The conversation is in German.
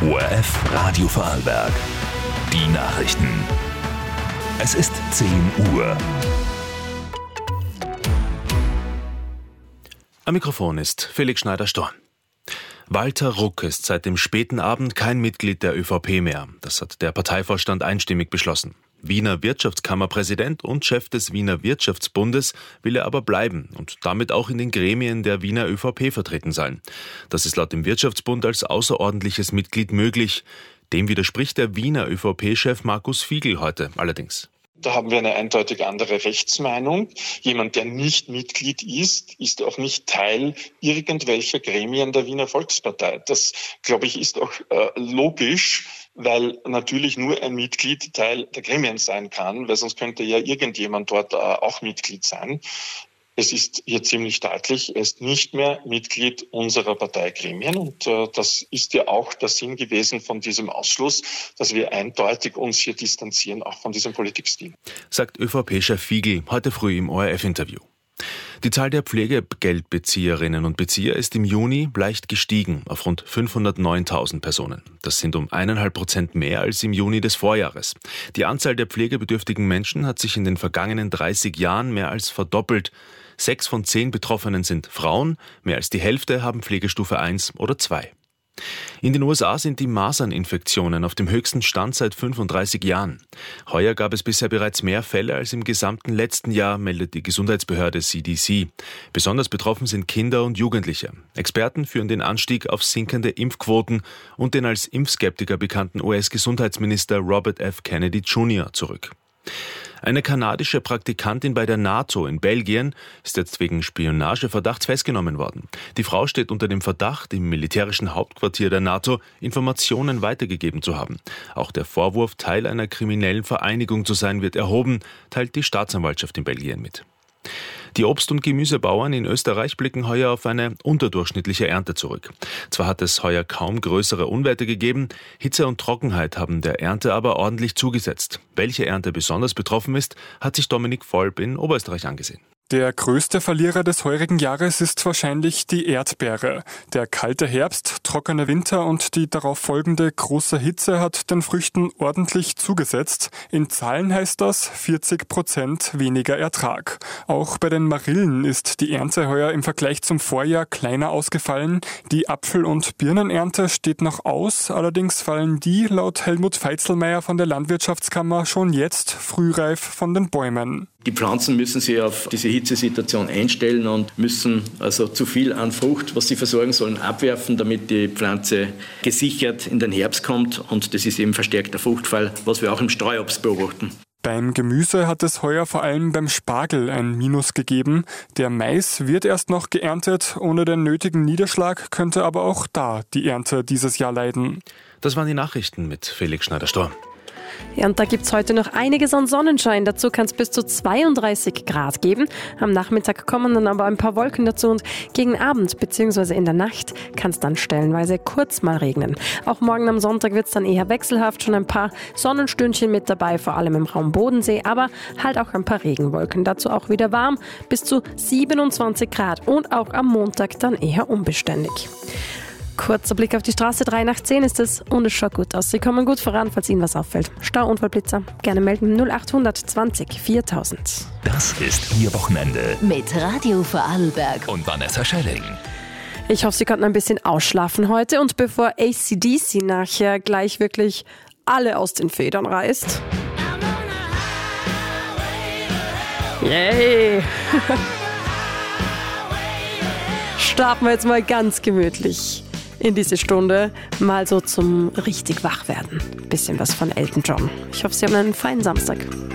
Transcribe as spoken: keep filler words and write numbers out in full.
O R F Radio Vorarlberg. Die Nachrichten. Es ist zehn Uhr. Am Mikrofon ist Felix Schneider-Storn. Walter Ruck ist seit dem späten Abend kein Mitglied der ÖVP mehr. Das hat der Parteivorstand einstimmig beschlossen. Wiener Wirtschaftskammerpräsident und Chef des Wiener Wirtschaftsbundes will er aber bleiben und damit auch in den Gremien der Wiener ÖVP vertreten sein. Das ist laut dem Wirtschaftsbund als außerordentliches Mitglied möglich. Dem widerspricht der Wiener ÖVP-Chef Markus Fiegel heute allerdings. Da haben wir eine eindeutig andere Rechtsmeinung. Jemand, der nicht Mitglied ist, ist auch nicht Teil irgendwelcher Gremien der Wiener Volkspartei. Das, glaube ich, ist auch äh, logisch, weil natürlich nur ein Mitglied Teil der Gremien sein kann, weil sonst könnte ja irgendjemand dort äh, auch Mitglied sein. Es ist hier ziemlich deutlich, er ist nicht mehr Mitglied unserer Parteigremien und äh, das ist ja auch der Sinn gewesen von diesem Ausschluss, dass wir eindeutig uns hier distanzieren, auch von diesem Politikstil. Sagt ÖVP-Chef Fiegel heute früh im O R F-Interview. Die Zahl der Pflegegeldbezieherinnen und Bezieher ist im Juni leicht gestiegen auf rund fünfhundertneuntausend Personen. Das sind um eineinhalb Prozent mehr als im Juni des Vorjahres. Die Anzahl der pflegebedürftigen Menschen hat sich in den vergangenen dreißig Jahren mehr als verdoppelt. Sechs von zehn Betroffenen sind Frauen, mehr als die Hälfte haben Pflegestufe eins oder zwei. In den U S A sind die Maserninfektionen auf dem höchsten Stand seit fünfunddreißig Jahren. Heuer gab es bisher bereits mehr Fälle als im gesamten letzten Jahr, meldet die Gesundheitsbehörde C D C. Besonders betroffen sind Kinder und Jugendliche. Experten führen den Anstieg auf sinkende Impfquoten und den als Impfskeptiker bekannten U S-Gesundheitsminister Robert F. Kennedy Junior zurück. Eine kanadische Praktikantin bei der NATO in Belgien ist jetzt wegen Spionageverdachts festgenommen worden. Die Frau steht unter dem Verdacht, im militärischen Hauptquartier der NATO Informationen weitergegeben zu haben. Auch der Vorwurf, Teil einer kriminellen Vereinigung zu sein, wird erhoben, teilt die Staatsanwaltschaft in Belgien mit. Die Obst- und Gemüsebauern in Österreich blicken heuer auf eine unterdurchschnittliche Ernte zurück. Zwar hat es heuer kaum größere Unwetter gegeben, Hitze und Trockenheit haben der Ernte aber ordentlich zugesetzt. Welche Ernte besonders betroffen ist, hat sich Dominik Volb in Oberösterreich angesehen. Der größte Verlierer des heurigen Jahres ist wahrscheinlich die Erdbeere. Der kalte Herbst, trockene Winter und die darauf folgende große Hitze hat den Früchten ordentlich zugesetzt. In Zahlen heißt das vierzig Prozent weniger Ertrag. Auch bei den Marillen ist die Ernte heuer im Vergleich zum Vorjahr kleiner ausgefallen. Die Apfel- und Birnenernte steht noch aus, allerdings fallen die laut Helmut Feitzelmeier von der Landwirtschaftskammer schon jetzt frühreif von den Bäumen. Die Pflanzen müssen sich auf diese Hitzesituation einstellen und müssen also zu viel an Frucht, was sie versorgen sollen, abwerfen, damit die Pflanze gesichert in den Herbst kommt. Und das ist eben verstärkter Fruchtfall, was wir auch im Streuobst beobachten. Beim Gemüse hat es heuer vor allem beim Spargel ein Minus gegeben. Der Mais wird erst noch geerntet. Ohne den nötigen Niederschlag könnte aber auch da die Ernte dieses Jahr leiden. Das waren die Nachrichten mit Felix Schneider-Storn. Ja, und da gibt's heute noch einiges an Sonnenschein. Dazu kann es bis zu zweiunddreißig Grad geben. Am Nachmittag kommen dann aber ein paar Wolken dazu und gegen Abend bzw. in der Nacht kann es dann stellenweise kurz mal regnen. Auch morgen am Sonntag wird es dann eher wechselhaft. Schon ein paar Sonnenstündchen mit dabei, vor allem im Raum Bodensee, aber halt auch ein paar Regenwolken. Dazu auch wieder warm, bis zu siebenundzwanzig Grad und auch am Montag dann eher unbeständig. Kurzer Blick auf die Straße, drei nach zehn ist es und es schaut gut aus. Sie kommen gut voran, falls Ihnen was auffällt. Stauunfallblitzer, gerne melden null acht zwanzig viertausend. Das ist Ihr Wochenende. Mit Radio Vorarlberg Und Vanessa Schelling. Ich hoffe, Sie konnten ein bisschen ausschlafen heute und bevor A C D C nachher gleich wirklich alle aus den Federn reißt. Yay! Starten wir jetzt mal ganz gemütlich in diese Stunde, mal so zum richtig Wachwerden. Bisschen was von Elton John. Ich hoffe, Sie haben einen feinen Samstag.